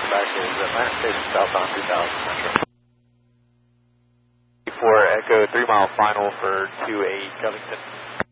back is Atlantic Station southbound 2000 Metro. For Echo 3 mile final for 28 Covington.